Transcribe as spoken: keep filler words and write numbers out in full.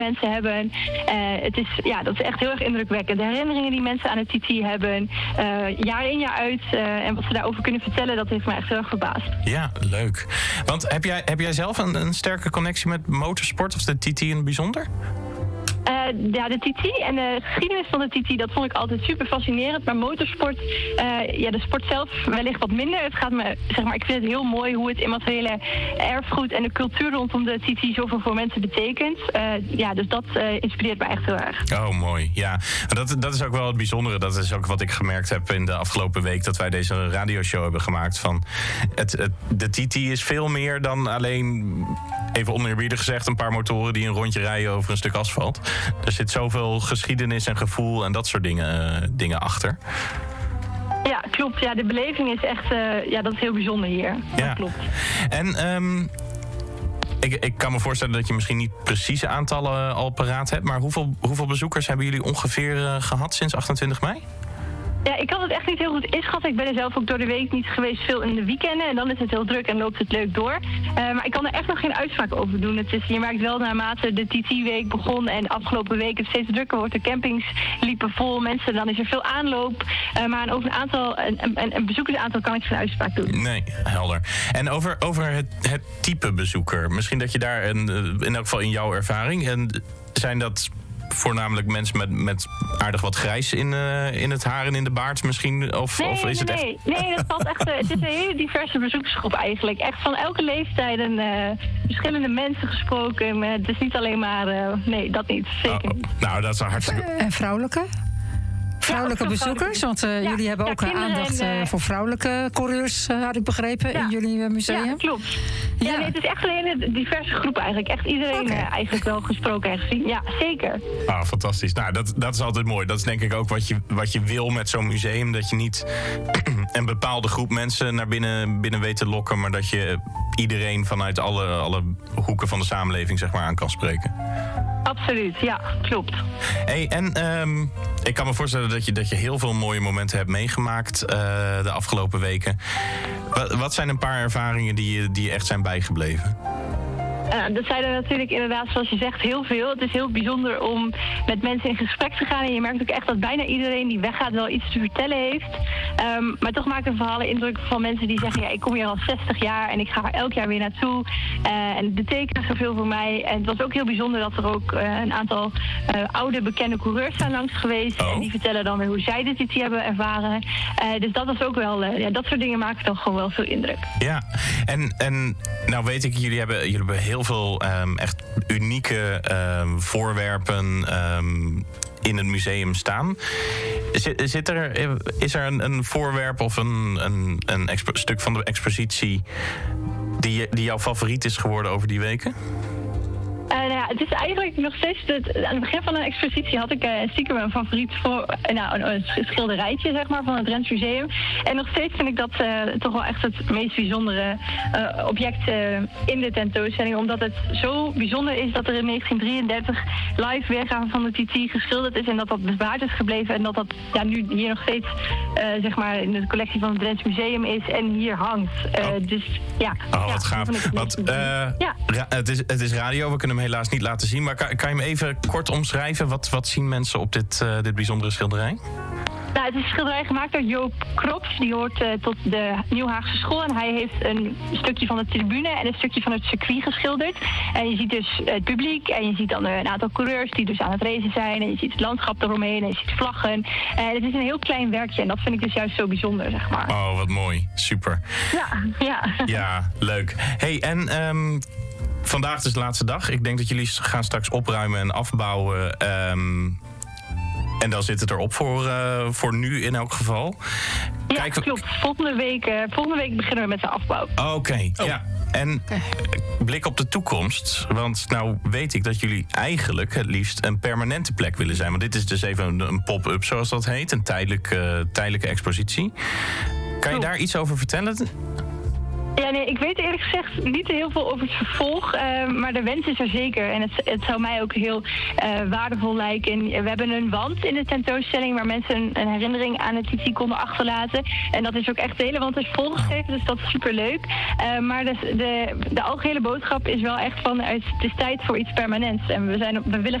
mensen hebben. Uh, het is, ja, dat is echt heel erg indrukwekkend. De herinneringen die mensen aan het T T hebben, uh, jaar in jaar uit. Uh, en wat ze daarover kunnen vertellen, dat heeft me echt heel erg verbaasd. Ja, leuk. Want heb jij, heb jij zelf een, een sterke connectie met motorsport of de T T in het bijzonder? Uh, ja, de T T en de geschiedenis van de T T, dat vond ik altijd super fascinerend. Maar motorsport, uh, ja, de sport zelf wellicht wat minder. Het gaat me, zeg maar, ik vind het heel mooi hoe het immateriële erfgoed en de cultuur rondom de T T zoveel voor mensen betekent. Uh, ja, dus dat uh, inspireert me echt heel erg. Oh, mooi. Ja, dat, dat is ook wel het bijzondere. Dat is ook wat ik gemerkt heb in de afgelopen week dat wij deze radioshow hebben gemaakt. Van het, het, de T T is veel meer dan alleen, even oneerbiedig gezegd, een paar motoren die een rondje rijden over een stuk asfalt. Er zit zoveel geschiedenis en gevoel en dat soort dingen, uh, dingen achter. Ja, klopt. Ja, de beleving is echt, uh, ja, dat is heel bijzonder hier. Ja. Dat klopt. En um, ik, ik kan me voorstellen dat je misschien niet precieze aantallen al paraat hebt, maar hoeveel, hoeveel bezoekers hebben jullie ongeveer uh, gehad sinds achtentwintig mei? Ja, ik kan het echt niet heel goed inschatten. Ik ben er zelf ook door de week niet geweest, veel in de weekenden. En dan is het heel druk en loopt het leuk door. Uh, maar ik kan er echt nog geen uitspraak over doen. Het is, je merkt wel naarmate de T T-week begon en de afgelopen week het steeds drukker wordt. De campings liepen vol mensen, dan is er veel aanloop. Uh, maar over een aantal, een, een, een bezoekersaantal kan ik geen uitspraak doen. Nee, helder. En over, over het, het type bezoeker. Misschien dat je daar, een, in elk geval in jouw ervaring, en zijn dat voornamelijk mensen met, met aardig wat grijs in, uh, in het haar en in de baard misschien? Of, nee, of is het nee, echt... nee, dat valt echt. Uh, het is een hele diverse bezoekersgroep eigenlijk. Echt van elke leeftijd en uh, verschillende mensen gesproken. Uh, het is niet alleen maar... Uh, nee, dat niet. Zeker oh, niet. Nou, dat is hartstikke... Uh, en vrouwelijke? Vrouwelijke ja, bezoekers, want uh, ja, jullie hebben ja, ook aandacht en, uh, voor vrouwelijke coureurs, uh, had ik begrepen, ja. in jullie uh, museum. Ja, klopt. Ja, ja. Nee, het is echt een hele diverse groep eigenlijk. Echt iedereen okay. uh, eigenlijk wel gesproken en gezien. Ja, zeker. Ah, fantastisch. Nou, dat, dat is altijd mooi. Dat is denk ik ook wat je, wat je wil met zo'n museum. Dat je niet een bepaalde groep mensen naar binnen, binnen weet te lokken, maar dat je iedereen vanuit alle, alle hoeken van de samenleving zeg maar aan kan spreken. Absoluut, ja, klopt. Hey, en um, ik kan me voorstellen dat je, dat je heel veel mooie momenten hebt meegemaakt uh, de afgelopen weken. Wat, wat zijn een paar ervaringen die je, die je echt zijn bijgebleven? Uh, dat zijn er natuurlijk inderdaad, zoals je zegt, heel veel. Het is heel bijzonder om met mensen in gesprek te gaan. En je merkt ook echt dat bijna iedereen die weggaat wel iets te vertellen heeft. Um, maar toch maken verhalen indruk van mensen die zeggen, ja, ik kom hier al zestig jaar en ik ga er elk jaar weer naartoe. Uh, en het betekent zoveel voor mij. En het was ook heel bijzonder dat er ook uh, een aantal uh, oude bekende coureurs zijn langs geweest. Oh. En die vertellen dan weer hoe zij de T T hebben ervaren. Uh, dus dat was ook wel, uh, ja, dat soort dingen maken toch gewoon wel veel indruk. Ja, en, en nou weet ik, jullie hebben, jullie hebben heel veel um, echt unieke um, voorwerpen um, in het museum staan. Zit, zit er, is er een, een voorwerp of een, een, een expo- stuk van de expositie die, die jouw favoriet is geworden over die weken? Uh, nou ja, het is eigenlijk nog steeds... Het, aan het begin van de expositie had ik uh, stiekem een favoriet voor... Uh, nou, een, een schilderijtje, zeg maar, van het Drents Museum. En nog steeds vind ik dat uh, toch wel echt het meest bijzondere uh, object uh, in de tentoonstelling. Omdat het zo bijzonder is dat er in negentien drieëndertig live weergave van de T T geschilderd is. En dat dat bewaard is gebleven. En dat dat ja, nu hier nog steeds uh, zeg maar in de collectie van het Drents Museum is. En hier hangt. Uh, oh. Dus ja. Oh, ja, wat gaaf. Want uh, ja. ra- het, is, het is radio, we kunnen hem helaas niet laten zien. Maar kan, kan je hem even kort omschrijven? Wat, wat zien mensen op dit, uh, dit bijzondere schilderij? Nou, het is een schilderij gemaakt door Joop Krops. Die hoort uh, tot de Nieuwhaagse school. En hij heeft een stukje van de tribune en een stukje van het circuit geschilderd. En je ziet dus het publiek en je ziet dan een aantal coureurs die dus aan het racen zijn. En je ziet het landschap eromheen en je ziet vlaggen. En het is een heel klein werkje en dat vind ik dus juist zo bijzonder, zeg maar. Oh, wat mooi. Super. Ja, ja. Ja, leuk. Hey, en... Um... vandaag is de laatste dag. Ik denk dat jullie gaan straks opruimen en afbouwen. Um, en dan zit het erop voor, uh, voor nu in elk geval. Ja, Kijk, klopt. Volgende week, uh, volgende week beginnen we met de afbouw. Oké, okay, oh. ja. En blik op de toekomst. Want nou weet ik dat jullie eigenlijk het liefst een permanente plek willen zijn. Want dit is dus even een, een pop-up, zoals dat heet. Een tijdelijke, uh, tijdelijke expositie. Kan je daar iets over vertellen? Ja, nee, ik weet eerlijk gezegd niet heel veel over het vervolg, uh, maar de wens is er zeker. En het, het zou mij ook heel uh, waardevol lijken. We hebben een wand in de tentoonstelling waar mensen een, een herinnering aan het Titi konden achterlaten. En dat is ook echt de hele wand is volgeschreven, dus dat is superleuk. Uh, maar de, de, de algehele boodschap is wel echt van, het is tijd voor iets permanents. En we, zijn, we willen